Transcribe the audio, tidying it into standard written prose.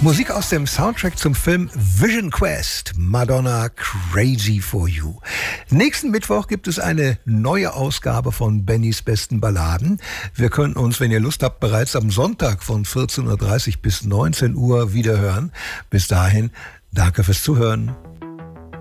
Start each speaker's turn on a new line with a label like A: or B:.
A: Musik aus dem Soundtrack zum Film Vision Quest, Madonna Crazy for You. Nächsten Mittwoch gibt es eine neue Ausgabe von Bennys besten Balladen. Wir können uns, wenn ihr Lust habt, bereits am Sonntag von 14.30 Uhr bis 19 Uhr wiederhören. Bis dahin, danke fürs Zuhören.